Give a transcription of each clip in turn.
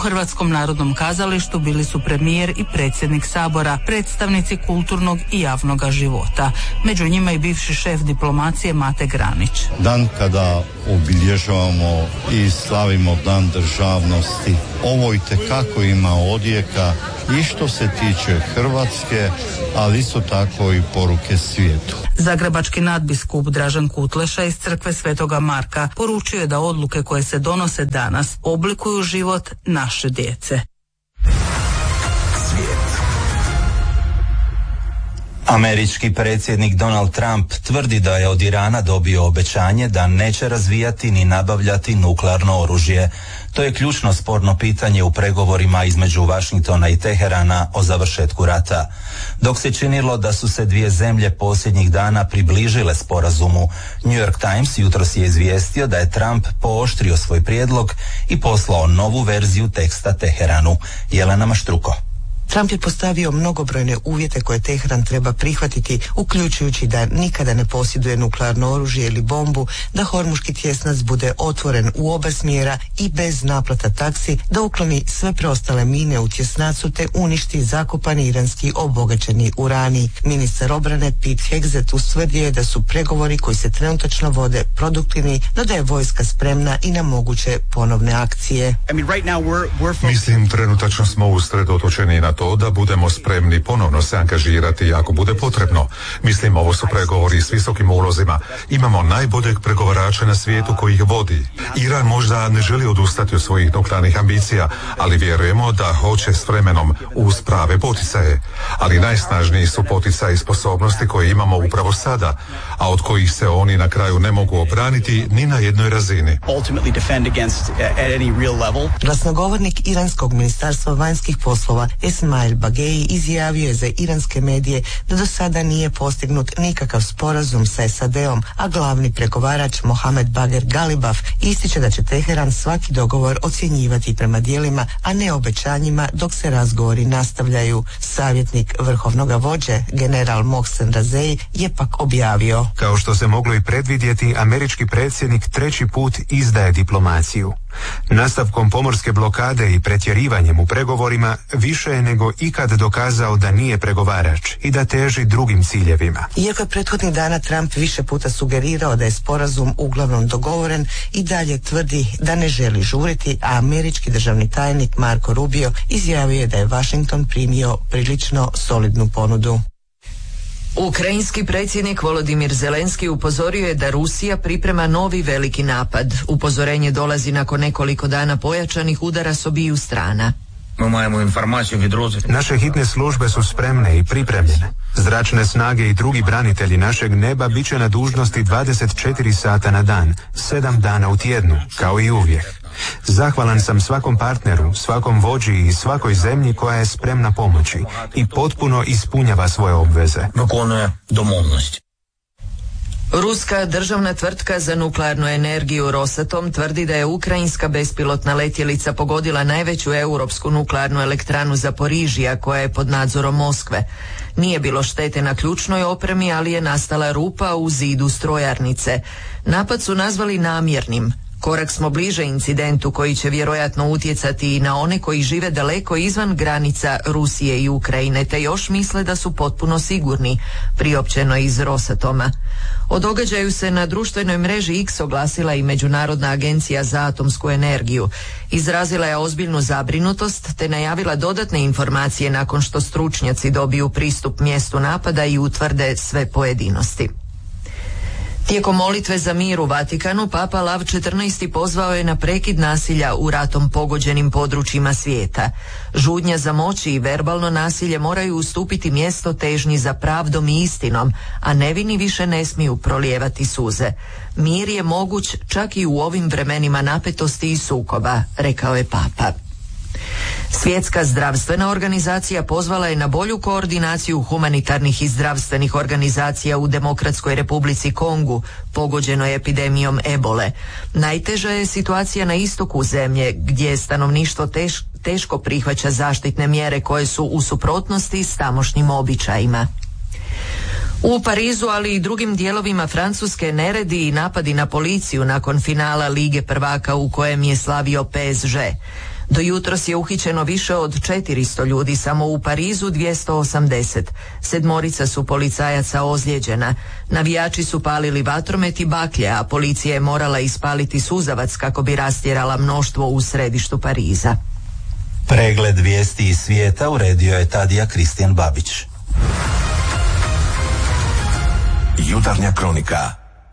Hrvatskom narodnom kazalištu bili su premijer i predsjednik Sabora, predstavnici kulturnog i javnoga života. Među njima i bivši šef diplomacije Mate Granić. Dan kada obilježavamo i slavimo Dan državnosti, ovo itekako ima odjeka i što se tiče Hrvatske, ali isto tako i poruke svijetu. Zagrebački nadbiskup Dražen Kutleša iz crkve Svetoga Marka poručio je da odluke koje se donose danas oblikuju život naše djece. Američki predsjednik Donald Trump tvrdi da je od Irana dobio obećanje da neće razvijati ni nabavljati nuklearno oružje. To je ključno sporno pitanje u pregovorima između Washingtona i Teherana o završetku rata. Dok se činilo da su se dvije zemlje posljednjih dana približile sporazumu, New York Times jutros je izvijestio da je Trump pooštrio svoj prijedlog i poslao novu verziju teksta Teheranu. Jelena Maštruko. Trump je postavio mnogobrojne uvjete koje Teheran treba prihvatiti, uključujući da nikada ne posjeduje nuklearno oružje ili bombu, da Hormuški tjesnac bude otvoren u oba smjera i bez naplata taksi, da ukloni sve preostale mine u tjesnacu te uništi zakopani iranski obogaćeni urani. Ministar obrane Pete Hegseth ustvrdio je da su pregovori koji se trenutačno vode produktivni, no da je vojska spremna i na moguće ponovne akcije. Mislim, trenutačno smo usredotočeni na to da budemo spremni ponovno se angažirati ako bude potrebno. Mislim, ovo su pregovori s visokim ulozima. Imamo najboljeg pregovarača na svijetu koji ih vodi. Iran možda ne želi odustati od svojih nuklearnih ambicija, ali vjerujemo da hoće s vremenom uz prave poticaje. Ali najsnažniji su poticaji i sposobnosti koje imamo upravo sada, a od kojih se oni na kraju ne mogu obraniti ni na jednoj razini. Glasnogovornik iranskog ministarstva vanjskih poslova Esmail Bageji izjavio je za iranske medije da do sada nije postignut nikakav sporazum sa SAD-om, a glavni pregovarač Mohamed Bager Galibaf ističe da će Teheran svaki dogovor ocjenjivati prema djelima, a ne obećanjima dok se razgovori nastavljaju. Savjetnik vrhovnog vođe, general Mohsen Razei, je pak objavio: kao što se moglo i predvidjeti, američki predsjednik treći put izdaje diplomaciju. Nastavkom pomorske blokade i pretjerivanjem u pregovorima više je nego ikad dokazao da nije pregovarač i da teži drugim ciljevima. Iako je prethodnih dana Trump više puta sugerirao da je sporazum uglavnom dogovoren, i dalje tvrdi da ne želi žuriti, a američki državni tajnik Marco Rubio izjavio je da je Washington primio prilično solidnu ponudu. Ukrajinski predsjednik Volodimir Zelenski upozorio je da Rusija priprema novi veliki napad. Upozorenje dolazi nakon nekoliko dana pojačanih udara s obiju strana. Naše hitne službe su spremne i pripremljene. Zračne snage i drugi branitelji našeg neba bit će na dužnosti 24 sata na dan, 7 dana u tjednu, kao i uvijek. Zahvalan sam svakom partneru, svakom vođi i svakoj zemlji koja je spremna pomoći i potpuno ispunjava svoje obveze. Ruska državna tvrtka za nuklearnu energiju Rosatom tvrdi da je ukrajinska bespilotna letjelica pogodila najveću europsku nuklearnu elektranu Zaporižija koja je pod nadzorom Moskve. Nije bilo štete na ključnoj opremi, ali je nastala rupa u zidu strojarnice. Napad su nazvali namjernim. Korak smo bliže incidentu koji će vjerojatno utjecati i na one koji žive daleko izvan granica Rusije i Ukrajine, te još misle da su potpuno sigurni, priopćeno iz Rosatoma. O događaju se na društvenoj mreži X oglasila i Međunarodna agencija za atomsku energiju. Izrazila je ozbiljnu zabrinutost te najavila dodatne informacije nakon što stručnjaci dobiju pristup mjestu napada i utvrde sve pojedinosti. Tijekom molitve za mir u Vatikanu, Papa Lav XIV pozvao je na prekid nasilja u ratom pogođenim područjima svijeta. Žudnja za moći i verbalno nasilje moraju ustupiti mjesto težnji za pravdom i istinom, a nevini više ne smiju prolijevati suze. Mir je moguć čak i u ovim vremenima napetosti i sukoba, rekao je Papa. Svjetska zdravstvena organizacija pozvala je na bolju koordinaciju humanitarnih i zdravstvenih organizacija u Demokratskoj Republici Kongu, pogođenoj epidemijom ebole. Najteža je situacija na istoku zemlje, gdje stanovništvo teško prihvaća zaštitne mjere koje su u suprotnosti s tamošnjim običajima. U Parizu, ali i drugim dijelovima Francuske, neredi i napadi na policiju nakon finala Lige prvaka u kojem je slavio PSG. Do jutros je uhićeno više od 400 ljudi, samo u Parizu 280. 7 su policajaca ozlijeđena. Navijači su palili vatromet i baklje, a policija je morala ispaliti suzavac kako bi rastjerala mnoštvo u središtu Pariza. Pregled vijesti iz svijeta uredio je Tadija Kristijan Babić. Jutarnja kronika.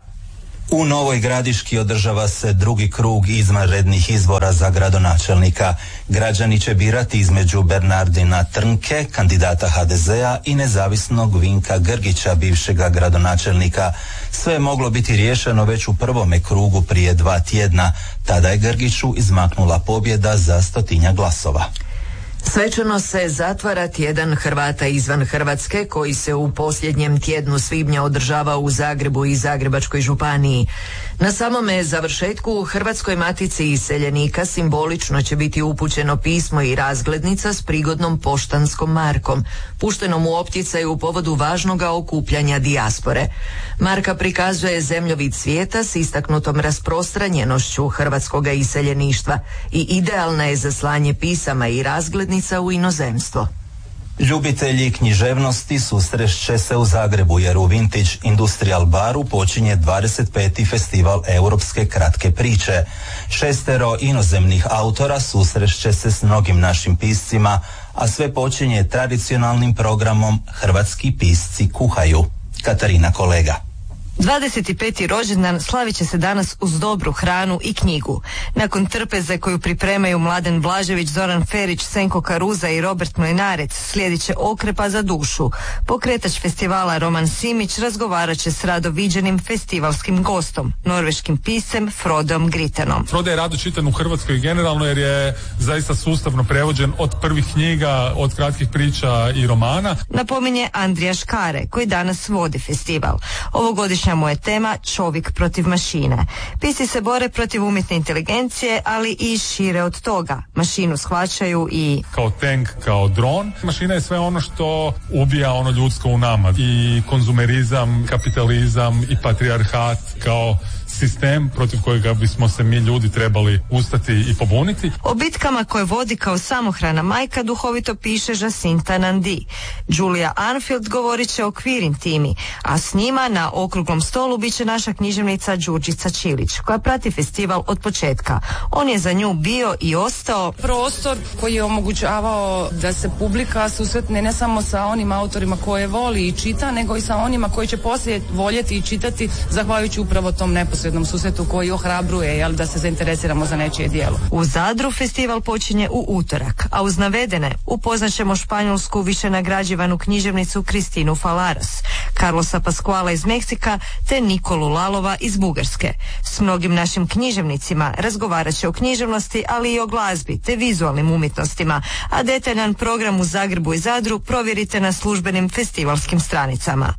U Novoj Gradiški održava se drugi krug izvanrednih izbora za gradonačelnika. Građani će birati između Bernardina Trnke, kandidata HDZ-a, i nezavisnog Vinka Grgića, bivšega gradonačelnika. Sve je moglo biti riješeno već u prvome krugu prije 2 tjedna. Tada je Grgiću izmaknula pobjeda za 100 glasova. Svečano se zatvara tjedan Hrvata izvan Hrvatske koji se u posljednjem tjednu svibnja održava u Zagrebu i Zagrebačkoj županiji. Na samome završetku Hrvatskoj matici iseljenika simbolično će biti upućeno pismo i razglednica s prigodnom poštanskom markom, puštenom u opticaju u povodu važnoga okupljanja dijaspore. Marka prikazuje zemljovid svijeta s istaknutom rasprostranjenošću hrvatskoga iseljeništva i idealna je za slanje pisama i razglednica u inozemstvo. Ljubitelji književnosti susrešće se u Zagrebu jer u Vintage Industrial baru počinje 25. festival europske kratke priče. 6 inozemnih autora susrešće se s mnogim našim piscima, a sve počinje tradicionalnim programom Hrvatski pisci kuhaju. Katarina Kolega. 25. rođendan slavit će se danas uz dobru hranu i knjigu. Nakon trpeze koju pripremaju Mladen Blažević, Zoran Ferić, Senko Karuza i Robert Mlinarec, slijedit će okrepa za dušu. Pokretač festivala Roman Simić razgovarat će s rado viđenim festivalskim gostom, norveškim piscem Frodom Gritenom. Frode je rado čitan u Hrvatskoj generalno jer je zaista sustavno prevođen od prvih knjiga, od kratkih priča i romana. Napominje Andrija Škare, koji danas vodi festival. Ovogodišnja mu je tema čovjek protiv mašine. Pisci se bore protiv umjetne inteligencije, ali i šire od toga. Mašinu shvaćaju i kao tank, kao dron. Mašina je sve ono što ubija ono ljudsko u nama. I konzumerizam, kapitalizam i patrijarhat kao sistem protiv kojega bismo se mi ljudi trebali ustati i pobuniti. O bitkama koje vodi kao samohrana majka duhovito piše Jacinta Nandi. Julia Arnfield govorit će o Queer Intimi, a s njima na okruglom stolu bit će naša književnica Đurđica Čilić, koja prati festival od početka. On je za nju bio i ostao prostor koji je omogućavao da se publika susretne ne samo sa onim autorima koje voli i čita, nego i sa onima koji će poslije voljeti i čitati zahvaljujući upravo tom neposrednom susretu koji ohrabruje da se zainteresiramo za nečije djelo. U Zadru festival počinje u utorak, a uz navedene upoznaćemo španjolsku više nagrađivanu književnicu Kristinu Falaras, Carlosa Pascuala iz Meksika te Nikolu Lalova iz Bugarske. S mnogim našim književnicima razgovarat će o književnosti, ali i o glazbi te vizualnim umjetnostima, a detaljan program u Zagrebu i Zadru provjerite na službenim festivalskim stranicama.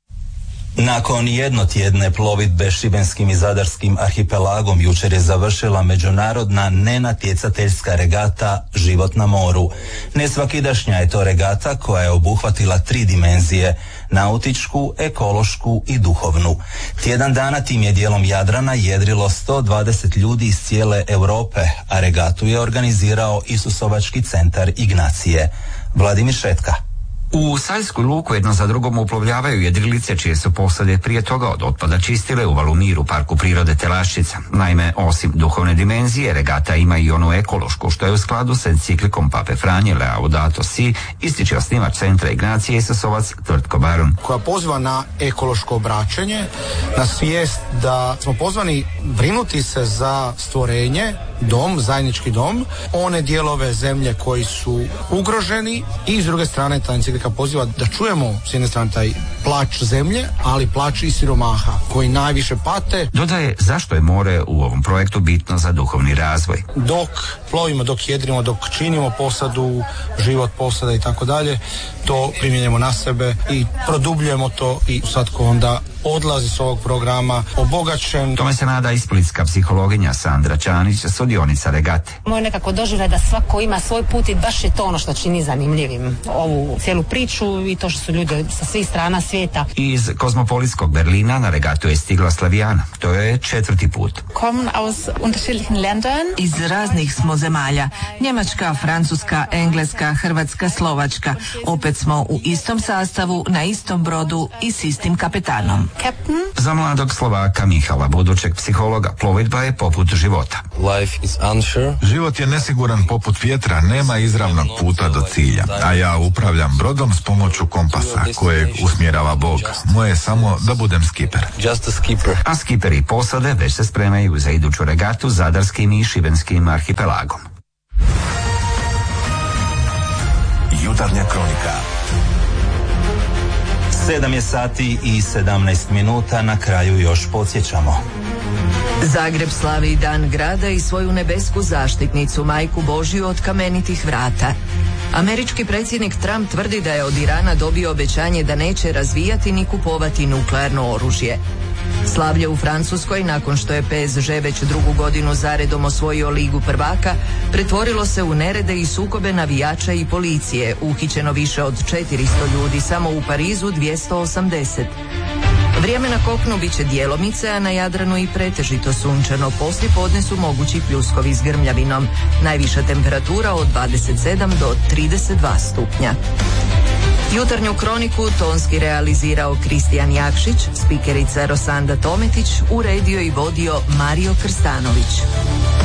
Nakon jednotjedne plovidbe šibenskim i zadarskim arhipelagom jučer je završila međunarodna nenatjecateljska regata Život na moru. Nesvakidašnja je to regata koja je obuhvatila 3 dimenzije, nautičku, ekološku i duhovnu. Tjedan dana tim je dijelom Jadrana jedrilo 120 ljudi iz cijele Europe, a regatu je organizirao Isusovački centar Ignacije. Vladimir Šetka. U Sajsku luku jedno za drugom uplovljavaju jedrilice čije su posade prije toga od otpada čistile u Valumir u Parku prirode Telaščica. Naime, osim duhovne dimenzije, regata ima i onu ekološku, što je u skladu sa enciklikom Pape Franje Laudato Si, ističe osnivač centra Ignacije Isusovac Tvrtko Baron. Koja poziva na ekološko obraćanje, na svijest da smo pozvani brinuti se za stvorenje, dom, zajednički dom, one dijelove zemlje koji su ugroženi i s druge strane ta enciklika poziva da čujemo s jedne strane taj plač zemlje, ali plač i siromaha koji najviše pate. Dodaje zašto je more u ovom projektu bitno za duhovni razvoj. Dok plovimo, dok jedrimo, dok činimo posadu, život posada i tako dalje, to primjenjujemo na sebe i produbljujemo to i svatko onda odlazi s ovog programa obogaćen. Tome se nada i splitska psihologinja Sandra Čanić, sudionica regate. Moj nekako doživljaj da svako ima svoj put i baš je to ono što čini zanimljivim ovu cijelu priču i to što su ljudi sa svih strana svijeta. Iz kozmopolitskog Berlina na regatu je stigla Slavijana. To je 4. put. Iz raznih smo zemalja. Njemačka, Francuska, Engleska, Hrvatska, Slovačka. Opet smo u istom sastavu, na istom brodu i s istim kapetanom. Za mladog Slovaka Mihala, budućeg psihologa, plovidba je poput života. Život je nesiguran poput vjetra, nema izravnog puta do cilja, a ja upravljam brodom s pomoću kompasa kojeg usmjerava Bog. Moje je samo da budem skiper. A skiperi i posade već se spremaju za iduću regatu zadarskim i šibenskim arhipelagom. Jutarnja kronika. 7 je sati i 17 minuta, na kraju još podsjećamo. Zagreb slavi Dan grada i svoju nebesku zaštitnicu, Majku Božju od kamenitih vrata. Američki predsjednik Trump tvrdi da je od Irana dobio obećanje da neće razvijati ni kupovati nuklearno oružje. Slavlje u Francuskoj, nakon što je PSG već 2. godinu zaredom osvojio Ligu prvaka, pretvorilo se u nerede i sukobe navijača i policije. Uhićeno više od 400 ljudi, samo u Parizu 280. Vrijeme na kopnu bit će djelomice, a na Jadranu i pretežito sunčano. Poslijepodne su mogući pljuskovi s grmljavinom. Najviša temperatura od 27 do 32 stupnja. Jutarnju kroniku tonski realizirao Kristijan Jakšić, spikerica Rosanda Tometić, uredio i vodio Mario Krstanović.